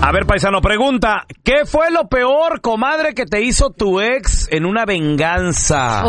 A ver, paisano, pregunta, ¿qué fue lo peor, comadre, que te hizo tu ex en una venganza?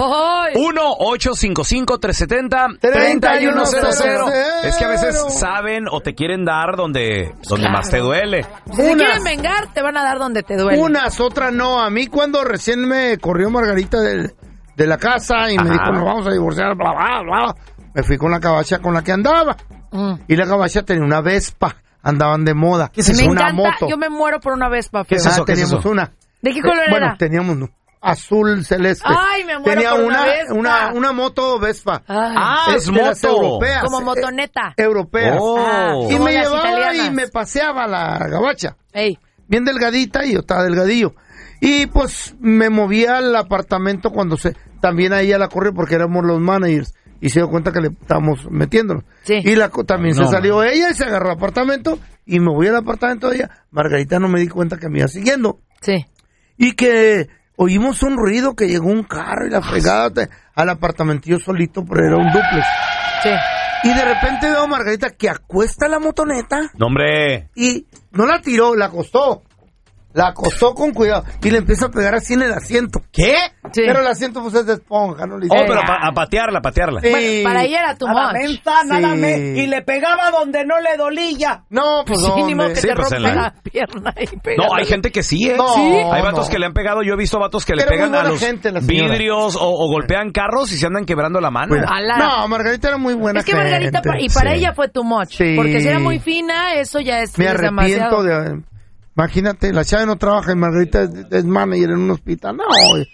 1-855-370-3100. Es que a veces saben o te quieren dar donde más te duele. Si te quieren vengar, te van a dar donde te duele. Otras no. A mí cuando recién me corrió Margarita de la casa y me dijo, nos vamos a divorciar, bla, bla, bla, me fui con la cabacha con la que andaba. Y la cabacha tenía una Vespa. Andaban de moda. ¿Qué es eso? Me una encanta, moto. yo me muero por una Vespa. ¿Qué es eso? Teníamos una. ¿De qué color era? Bueno, teníamos azul celeste. Ay, me muero tenía por una Vespa. una moto Vespa. Es moto. Europeas. Como motoneta. Europeas. Oh. Y Como me las llevaba italianas. y me paseaba la gabacha. Ey. Bien delgadita y yo estaba delgadillo. Y pues me movía al apartamento cuando también a ella la corrió porque éramos los managers. Y se dio cuenta que le estábamos metiéndonos. Sí. Y también se salió ella y se agarró al apartamento. Y me voy al apartamento de ella. Margarita no me di cuenta que me iba siguiendo. Sí. Y que oímos un ruido, que llegó un carro y la fregada al apartamentillo solito, pero era un dúplex. Sí. Y de repente veo a Margarita que acuesta la motoneta. No, hombre. Y no la tiró, la acostó. La acostó con cuidado y le empieza a pegar así en el asiento. ¿Qué? Sí. Pero el asiento pues es de esponja, ¿no? Le dice, Pero a patearla. Sí. Bueno, para ella era tu A la much. ventana, Sí. y le pegaba donde no le dolía. No, pues Sí, ni modo ¿dónde? que Sí, te pues, rompa en la- la pierna y pega. No, hay gente que sí, ¿eh? No, Sí. Hay vatos no. que le han pegado. Yo he visto vatos que le Pero muy pegan a buena los gente, la señora. vidrios o golpean carros y se andan quebrando la mano. Cuida. Ala. No, Margarita era muy buena Es que Margarita, gente. y para Sí. ella fue too much. Sí. Porque si era muy fina, eso ya es Me es arrepiento demasiado. de... Imagínate, la chava no trabaja y Margarita es manager en un hospital. No,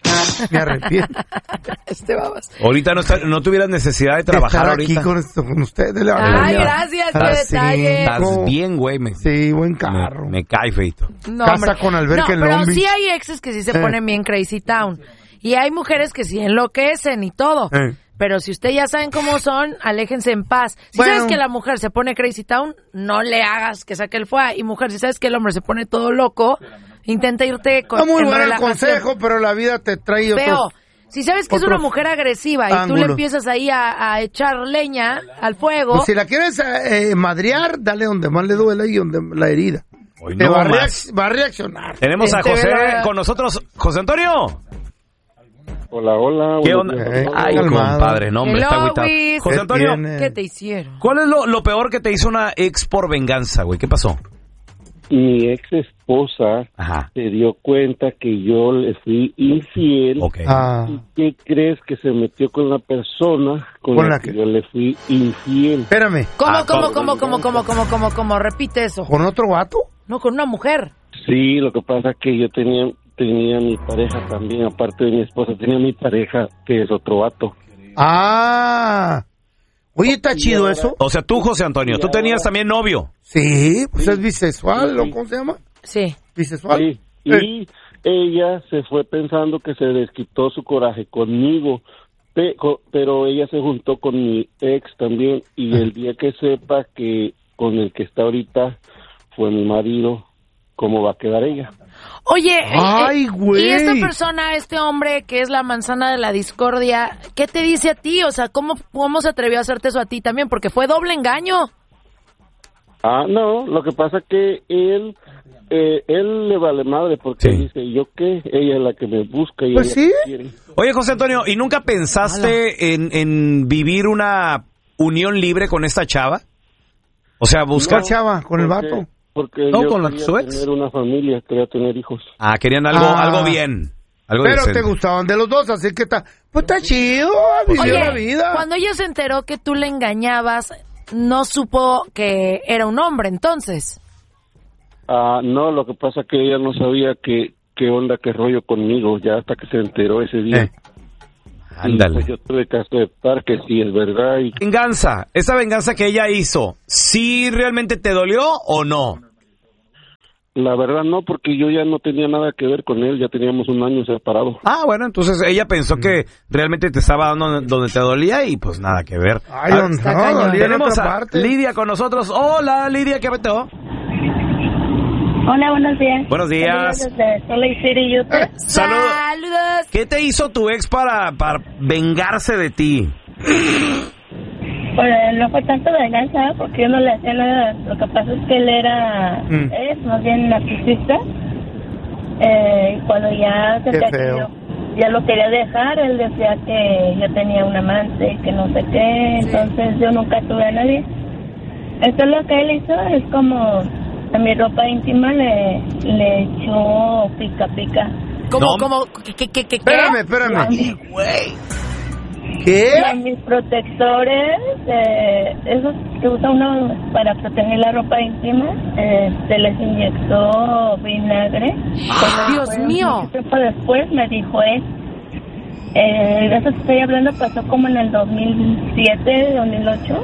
me arrepiento Babas. Ahorita no tuvieras necesidad de de trabajar estar aquí ahorita. con ustedes. Ay, gracias, qué detalle. Estás bien, güey. Sí, buen carro. Me cae, feito. No, Casa hombre. con alberca en pero Long Beach. sí hay exes que sí se ponen bien crazy town. Y hay mujeres que sí enloquecen y todo. Pero si ustedes ya saben cómo son, aléjense en paz. Si Bueno. sabes que la mujer se pone crazy town, no le hagas que saque el fuá. Y mujer, si sabes que el hombre se pone todo loco, intenta irte con Está muy en bueno el relajación. consejo, pero la vida te trae Feo. otros... Si sabes que es otros una mujer agresiva y tú ángulos. le empiezas ahí a echar leña al fuego, Pues si la quieres madrear, dale donde más le duele y donde la herida. Hoy Te no va, más. va a reaccionar. Tenemos a José con nosotros. José Antonio. Hola. ¿Qué buenos onda? días. Ay, Calmado. compadre, no, hombre, Hello, está agüitado. Luis. José ¿Qué Antonio, tiene? ¿qué te hicieron? ¿cuál es lo peor que te hizo una ex por venganza, güey? ¿Qué pasó? Mi ex esposa Ajá. se dio cuenta que yo le fui infiel. Ok. ¿Y qué crees que se metió con la persona con la que yo le fui infiel? Espérame, ¿Cómo? Repite eso. ¿con otro vato? No, con una mujer. Sí, lo que pasa es que yo tenía mi pareja también, aparte de mi esposa, tenía mi pareja que es otro vato. Ah. Oye, ¿está chido eso? O sea, tú, José Antonio, tú tenías también novio. Sí, pues es bisexual, ¿no? ¿Cómo se llama? Sí. Bisexual. Sí, y ella se fue pensando que se desquitó su coraje conmigo, pero ella se juntó con mi ex también, y el día que sepa que con el que está ahorita fue mi marido, ¿cómo va a quedar ella? Oye, Ay, güey. y esta persona, este hombre que es la manzana de la discordia, ¿qué te dice a ti? O sea, ¿cómo se atrevió a hacerte eso a ti también? Porque fue doble engaño. No, lo que pasa que él le vale madre porque Sí. dice, ¿yo qué? Ella es la que me busca y Pues ella sí. me quiere. Oye, José Antonio, ¿y nunca pensaste en vivir una unión libre con esta chava? O sea, buscar... ¿Cuál chava? ¿Con el vato? Porque No, yo con la quería su ex. tener una familia, quería tener hijos. Ah, querían algo bien. Algo Pero decente. te gustaban de los dos, así que está... Pues está chido, vivió Oye, la vida. cuando ella se enteró que tú le engañabas, no supo que era un hombre, entonces. No, lo que pasa es que ella no sabía qué onda, qué rollo conmigo, ya hasta que se enteró ese día. Ándale. Y pues yo tuve que aceptar que sí, es verdad. Y Venganza, esa venganza que ella hizo, ¿sí realmente te dolió o no? la verdad no, porque yo ya no tenía nada que ver con él, ya teníamos un año separados. Ah, bueno, entonces ella pensó que realmente te estaba dando donde te dolía y pues nada que ver. Ay, no, dolía en tenemos otra a parte. Lidia con nosotros. Hola, Lidia, ¿qué peteo? Hola, buenos días. Buenos días. Saludos desde Salt Lake City, Utah. Saludos. ¿Qué te hizo tu ex para vengarse de ti? Pues no fue tanto venganza, porque yo no le hacía nada. Lo que pasa es que él es más bien narcisista. Y cuando ya sentía que yo ya lo quería dejar, él decía que yo tenía un amante y que no sé qué. Entonces yo nunca tuve a nadie. Entonces lo que él hizo es como a mi ropa íntima le echó pica. ¿Cómo? ¿Qué? Espérame. ¿Qué? Y a mis protectores, esos que usa uno para proteger la ropa íntima, se les inyectó vinagre. ¡Dios mío! Mucho tiempo después me dijo de eso que estoy hablando pasó como en el 2007, 2008.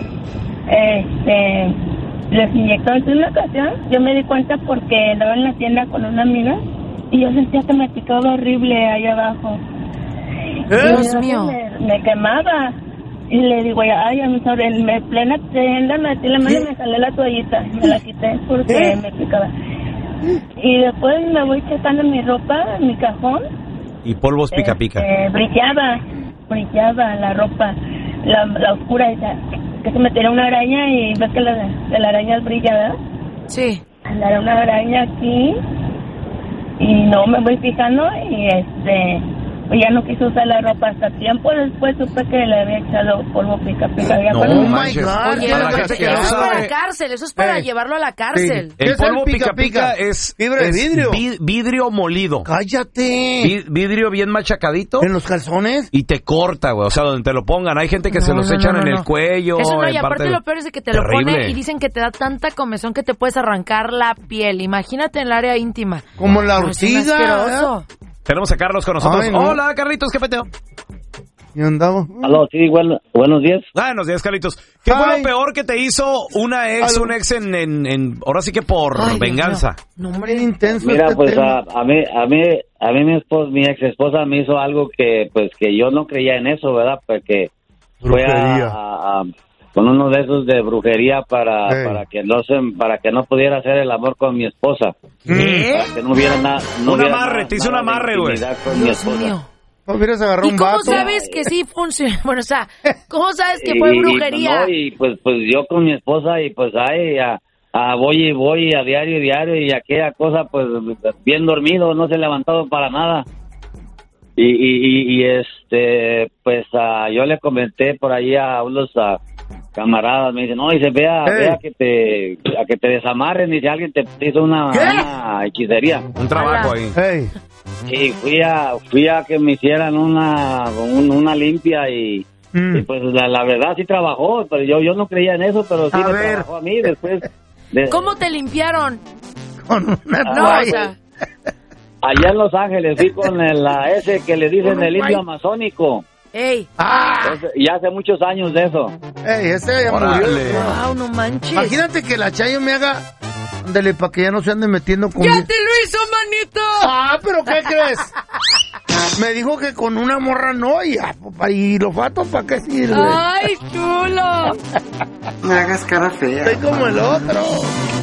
Les inyectó en una ocasión. Yo me di cuenta porque andaba en la tienda con una amiga y yo sentía que me picaba horrible ahí abajo. Dios mío. Me quemaba. Y le digo, ay, a mi sobrina, en plena tienda, me metí la mano y me jalé la toallita. Me la quité porque me picaba. Y después me voy checando mi ropa, en mi cajón. Y polvos pica. Brillaba la ropa, la oscura esa. Que se metiera una araña y ves que la araña brilla, ¿verdad? Sí. Andara una araña aquí y no me voy fijando y ya no quiso usar la ropa. Hasta tiempo después supe que le había echado polvo pica. No manches. Oye, Para la gente que no eso es para sabe, la cárcel, eso es para llevarlo a la cárcel. Sí. el polvo ¿Qué es el pica pica? es Fibra de vidrio. vidrio molido. ¡Cállate! Vidrio bien machacadito. ¿En los calzones? Y te corta, güey. O sea, donde te lo pongan. Hay gente que se los echan en el cuello. Eso no, y en aparte parte lo peor es de que te terrible. lo pone y dicen que te da tanta comezón que te puedes arrancar la piel. Imagínate en el área íntima. Como la No, es un ortiga. asqueroso. Tenemos a Carlos con nosotros. Ay, no. Hola, Carlitos, ¿qué peteo? ¿Y andaba? Aló, sí, buenos días. Buenos días, Carlitos. ¿Qué fue Ay. lo peor que te hizo un ex en ahora sí que por Ay, Dios venganza? mío. No, Bien hombre. intenso Mira, este pues tema. a mí mi ex esposa me hizo algo que yo no creía en eso, ¿verdad? Porque fue Brujería. con uno de esos de brujería para Ey. para que no pudiera hacer el amor con mi esposa. ¿Qué? Para que no hubiera nada. Un amarre, te hizo un amarre, güey. Mi Dios esposa. mío. ¿No hubieras agarrado ¿Y un cómo vato? sabes que sí funciona? Bueno, o sea, ¿cómo sabes que fue brujería? Y pues yo con mi esposa y pues voy a diario y aquella cosa pues bien dormido, no se ha levantado para nada. Y pues yo le comenté por ahí a unos camaradas, me dicen, no, dice, vea a que te desamarren, y si alguien te hizo una hechicería. Un trabajo ahí. Hey. Y fui a que me hicieran una limpia y pues la verdad sí trabajó, pero yo no creía en eso, pero sí A me ver. trabajó a mí después. ¿Cómo te limpiaron? Con una No, o toalla. sea, Allá en Los Ángeles fui con ese que le dicen el indio amazónico. ey, Y hace muchos años de eso. Ey, ese ya Órale. murió. wow, no manches. Imagínate que la Chayo me haga... Ándale, para que ya no se ande metiendo con... ¡Ya te lo hizo, manito! Ah, ¿pero qué crees? Me dijo que con una morra no, y los vatos, ¿para qué sirve? ¡Ay, chulo! No hagas cara fea. Soy como el otro.